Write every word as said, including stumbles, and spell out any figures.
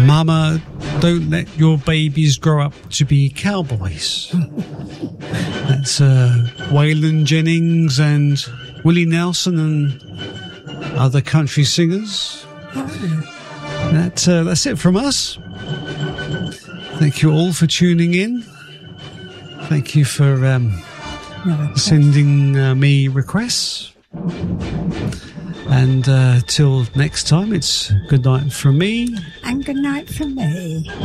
Mama, don't let your babies grow up to be cowboys. That's uh, Waylon Jennings and Willie Nelson and other country singers. That, uh, that's it from us. Thank you all for tuning in. Thank you for um, sending uh, me requests. And uh, till next time, it's good night from me. And good night from me.